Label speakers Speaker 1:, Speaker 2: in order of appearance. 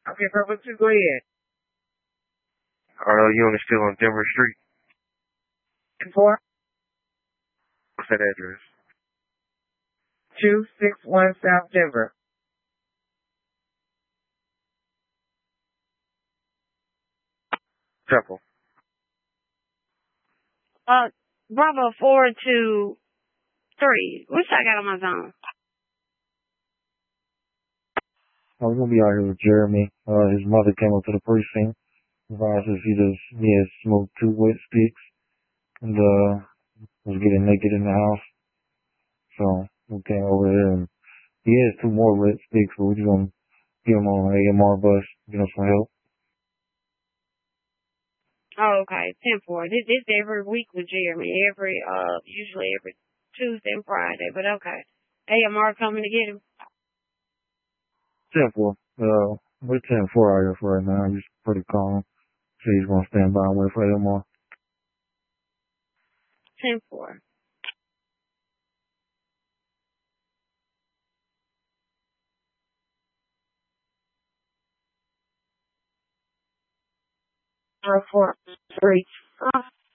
Speaker 1: Okay, Purple 2, go ahead.
Speaker 2: Our unit still on Denver Street.
Speaker 1: 4?
Speaker 2: What's that address?
Speaker 1: 261 South Denver.
Speaker 2: Temple.
Speaker 3: Bravo 423. Which I got on my zone?
Speaker 4: I was gonna be out here with Jeremy. His mother came up to the precinct. Advised he had smoked 2 wet sticks and was getting naked in the house. So we came over here and he has 2 more wet sticks, but we're just gonna get him on an AMR bus, get him some help.
Speaker 3: Oh, okay. 10-4. This every week with Jeremy. Usually every Tuesday and Friday, but okay. AMR coming to get him.
Speaker 4: 10-4. We're 10-4 out here for right now. He's pretty calm. So he's gonna stand by and wait for AMR.
Speaker 3: 10-4.
Speaker 1: Four, 3.